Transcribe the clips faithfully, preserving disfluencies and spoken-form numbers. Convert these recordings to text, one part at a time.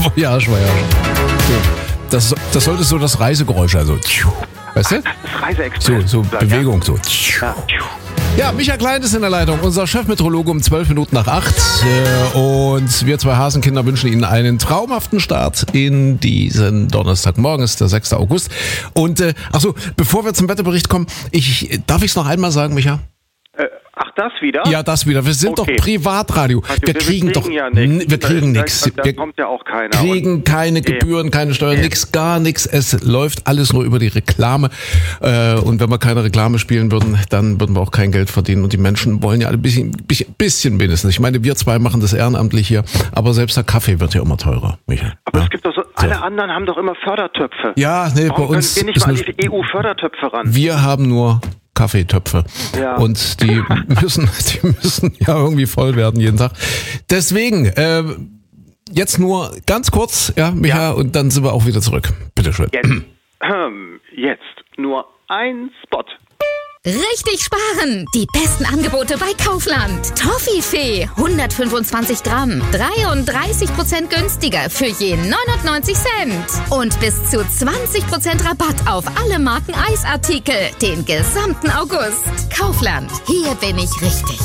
Voyage, Voyage. Das, das sollte so das Reisegeräusch, also. Weißt du? Das Reiseexpress. So, so Bewegung, so. Ja. Ja, Michael Klein ist in der Leitung, unser Chefmeteorologe um zwölf Minuten nach acht. Und wir zwei Hasenkinder wünschen Ihnen einen traumhaften Start in diesen Donnerstag. Morgen ist der sechster August. Und, äh, ach so, bevor wir zum Wetterbericht kommen, ich, darf ich es noch einmal sagen, Micha? Äh, ach, das wieder? Ja, das wieder. Wir sind Okay. doch Privatradio. Also Wir kriegen, wir doch, kriegen ja nichts. wir kriegen Da- nichts. Da, da kommt ja auch keiner. kriegen Und keine Gebühren, keine Steuern, Nee. nix, gar nichts. Es läuft alles nur über die Reklame. Äh, Und wenn wir keine Reklame spielen würden, dann würden wir auch kein Geld verdienen. Und die Menschen wollen ja ein bisschen, bisschen, bisschen wenigstens. Ich meine, wir zwei machen das ehrenamtlich hier, aber selbst der Kaffee wird ja immer teurer, Michael. aber Ja. es gibt doch so, alle anderen haben doch immer Fördertöpfe. Ja, nee, bei Warum uns können wir nicht ist mal eine, an die E U-Fördertöpfe ran? wir haben nur Kaffeetöpfe. Ja. Und die müssen, die müssen ja irgendwie voll werden jeden Tag. Deswegen, äh, jetzt nur ganz kurz, ja, Micha, Ja. und dann sind wir auch wieder zurück. Bitteschön. Jetzt, ähm, jetzt nur ein Spot. Richtig sparen! Die besten Angebote bei Kaufland. Toffifee hundertfünfundzwanzig Gramm, dreiunddreißig Prozent günstiger für je neunundneunzig Cent. Und bis zu zwanzig Prozent Rabatt auf alle Marken Eisartikel den gesamten August. Kaufland, hier bin ich richtig.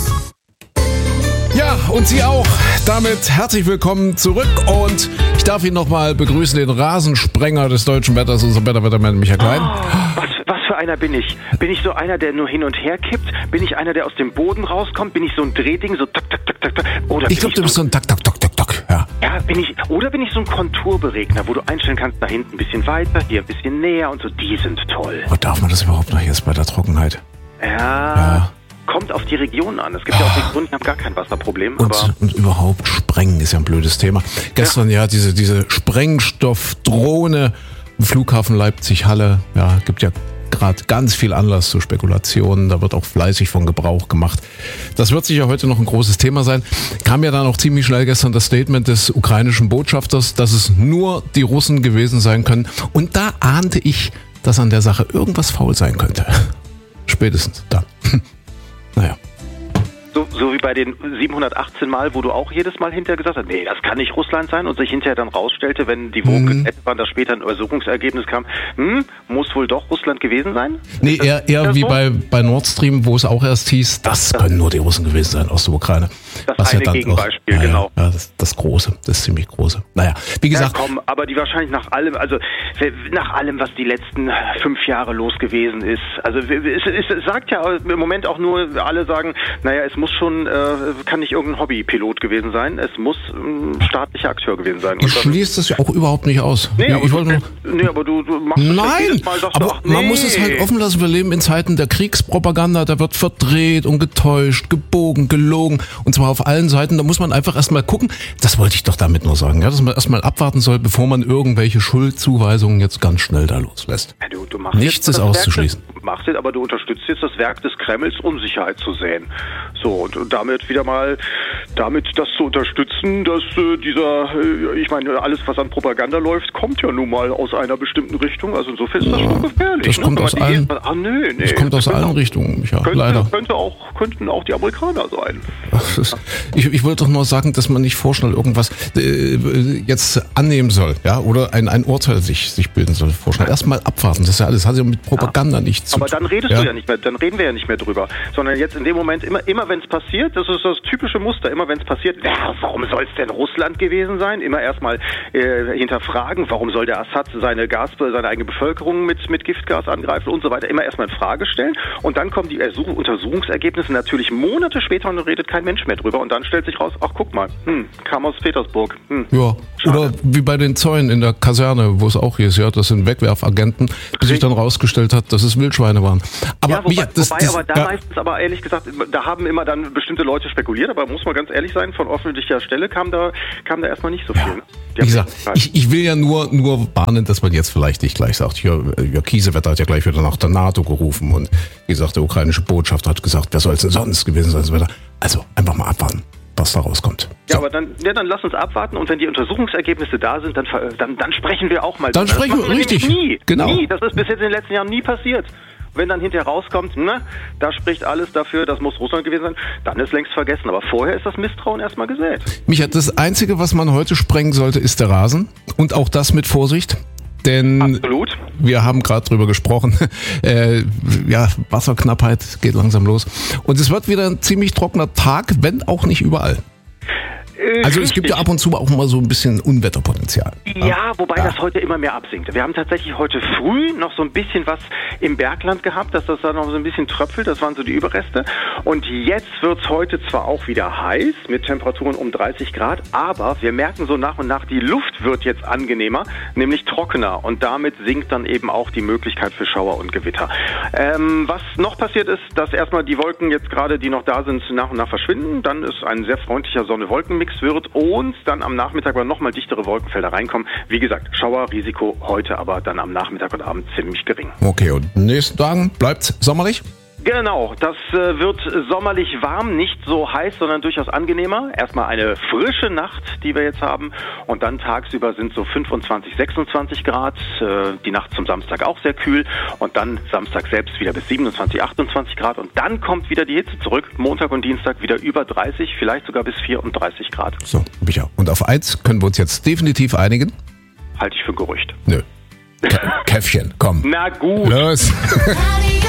Ja, und Sie auch. Damit herzlich willkommen zurück und ich darf ihn nochmal begrüßen, den Rasensprenger des deutschen Wetters, unser Wetterwettermann Michael Klein. Was, was für einer bin ich? Bin ich so einer, der nur hin und her kippt? Bin ich einer, der aus dem Boden rauskommt? Bin ich so ein Drehding, so tak, tak, tak, tak, tak? Oder Ich bin glaube, du bist so ein Tak, Tak, Tak, Tak, Tak. Ja. Ja, bin ich, oder bin ich so ein Konturberegner, wo du einstellen kannst, da hinten ein bisschen weiter, hier ein bisschen näher und so, die sind toll. Oh, darf man das überhaupt noch jetzt bei der Trockenheit? Ja, Ja. kommt auf die Region an. Es gibt ja auch Regionen, die haben gar kein Wasserproblem, Und, aber und überhaupt Sprengen ist ja ein blödes Thema. Gestern ja, diese, diese Sprengstoffdrohne im Flughafen Leipzig-Halle, ja, gibt ja gerade ganz viel Anlass zu Spekulationen. Da wird auch fleißig von Gebrauch gemacht. Das wird sicher heute noch ein großes Thema sein. Kam ja dann auch ziemlich schnell gestern das Statement des ukrainischen Botschafters, dass es nur die Russen gewesen sein können. Und da ahnte ich, dass an der Sache irgendwas faul sein könnte. Spätestens dann. Naja. so, so wie bei den siebenhundertachtzehn Mal, wo du auch jedes Mal hinterher gesagt hast, nee, das kann nicht Russland sein und sich hinterher dann rausstellte, wenn die Wogen Mhm. waren, dass später ein Untersuchungsergebnis kam, hm, muss wohl doch Russland gewesen sein? Nee, Ist das eher, eher wieder wie so? bei, bei Nord Stream, wo es auch erst hieß, das können nur die Russen gewesen sein aus der Ukraine. Das Was eine dann Gegenbeispiel, auch, ja, genau. Ja, das, das große, das ziemlich große. Naja, wie Ja, gesagt, komm, aber die wahrscheinlich nach allem, also nach allem, was die letzten fünf Jahre los gewesen ist. Also es, es, es sagt ja im Moment auch nur, alle sagen, naja, es muss schon, äh, kann nicht irgendein Hobbypilot gewesen sein, es muss ein staatlicher Akteur gewesen sein. ich Und dann- schließe das ja auch überhaupt nicht aus. Nee, ich, aber, ich du, wollte nur, nee, aber du, du machst das ja Nein, jedes Mal, sagst aber du, ach, man nee. muss es halt offen lassen. Wir leben in Zeiten der Kriegspropaganda. Da wird verdreht und getäuscht, gebogen, gelogen. Und zwar auf allen Seiten. Da muss man einfach erstmal gucken. Das wollte ich doch damit nur sagen. Ja, dass man erstmal abwarten soll, bevor man irgendwelche Schuldzuweisungen jetzt ganz schnell da loslässt. Ja, du, du machst Nichts jetzt ist das Werk auszuschließen. Des, machst jetzt, aber du unterstützt jetzt das Werk des Kremls, um Sicherheit zu säen. So, und, und damit wieder mal, damit das zu unterstützen, dass äh, dieser, äh, ich meine, alles, was an Propaganda läuft, kommt ja nun mal aus einer bestimmten Richtung. Also insofern ist das schon gefährlich. das ne? kommt Wenn man aus die allen- erst- Ah, nee, nee. Das kommt aus könnte allen auch- Richtungen, ja, Könnte, leider. könnte auch, könnten auch die Amerikaner sein. Das ist, ich, ich wollte doch nur sagen, dass man nicht vorschnell irgendwas äh, jetzt annehmen soll, ja, oder ein, ein Urteil sich, sich bilden soll. Vorschnell erstmal abwarten. Das ist ja alles, hat ja mit Propaganda nichts zu tun. Aber dann redest du ja nicht mehr, dann reden wir ja nicht mehr drüber, sondern jetzt in dem Moment immer, immer wenn es passiert, das ist das typische Muster, immer wenn es passiert, ja, warum soll es denn Russland gewesen sein? Immer erstmal äh, hinterfragen, warum soll der Assad seine Gas, seine eigene Bevölkerung mit mit Giftgas angreifen und so weiter, immer erstmal in Frage stellen und dann kommen die Ersuch- Untersuchungsergebnisse natürlich Monate später und dann redet kein Mensch mehr drüber und dann stellt sich raus, ach guck mal, hm, kam aus Petersburg. Hm. Ja, Schade. oder wie bei den Zäunen in der Kaserne, wo es auch hieß, ja, das sind Wegwerfagenten, bis sich dann rausgestellt hat, dass es Wildschweine waren. Aber, Ja, wobei, Micha, das, wobei das, aber da ja, meistens, aber ehrlich gesagt, da haben immer dann bestimmte Leute spekuliert, aber muss man ganz ehrlich sein, von öffentlicher Stelle kam da, kam da erstmal nicht so viel. Ne? Die wie haben gesagt, nicht- ich, ich will ja nur, nur warnen, dass man jetzt vielleicht nicht gleich sagt, hier, Jörg Kiesewetter hat ja gleich wieder nach der NATO gerufen und wie gesagt, der ukrainische Botschafter hat gesagt, wer soll es denn sonst gewesen sein? Also einfach mal abwarten, was da rauskommt. Ja, So. aber dann, ja, dann lass uns abwarten und wenn die Untersuchungsergebnisse da sind, dann, ver- dann, dann sprechen wir auch mal. Dann drüber. sprechen das wir- machen richtig. nämlich Nie. Genau. Nie. Das ist bis jetzt in den letzten Jahren nie passiert. Wenn dann hinterher rauskommt, ne, da spricht alles dafür, das muss Russland gewesen sein, dann ist längst vergessen. Aber vorher ist das Misstrauen erstmal gesät. Micha, das Einzige, was man heute sprengen sollte, ist der Rasen. Und auch das mit Vorsicht. Denn Absolut. Wir haben gerade drüber gesprochen. Äh, ja, Wasserknappheit geht langsam los. Und es wird wieder ein ziemlich trockener Tag, wenn auch nicht überall. Also es gibt ja ab und zu auch mal so ein bisschen Unwetterpotenzial. Ja, wobei ja. das heute immer mehr absinkt. Wir haben tatsächlich heute früh noch so ein bisschen was im Bergland gehabt, dass das da noch so ein bisschen tröpfelt. Das waren so die Überreste. Und jetzt wird's heute zwar auch wieder heiß mit Temperaturen um dreißig Grad, aber wir merken so nach und nach, die Luft wird jetzt angenehmer, nämlich trockener. Und damit sinkt dann eben auch die Möglichkeit für Schauer und Gewitter. Ähm, was noch passiert ist, dass erstmal die Wolken jetzt gerade, die noch da sind, nach und nach verschwinden. Dann ist ein sehr freundlicher Sonne-Wolken-Mix wird und dann am Nachmittag aber nochmal dichtere Wolkenfelder reinkommen. Wie gesagt, Schauerrisiko heute, aber dann am Nachmittag und Abend ziemlich gering. Okay, und in den nächsten Tagen bleibt sommerlich? Genau, das äh, wird sommerlich warm, nicht so heiß, sondern durchaus angenehmer. Erstmal eine frische Nacht, die wir jetzt haben, und dann tagsüber sind so fünfundzwanzig, sechsundzwanzig Grad, äh, die Nacht zum Samstag auch sehr kühl und dann Samstag selbst wieder bis siebenundzwanzig, achtundzwanzig Grad und dann kommt wieder die Hitze zurück, Montag und Dienstag wieder über dreißig, vielleicht sogar bis vierunddreißig Grad. So, Micha, und auf eins können wir uns jetzt definitiv einigen? Halte ich für ein Gerücht. Nö. Kä- Käffchen, komm. Na gut. Los.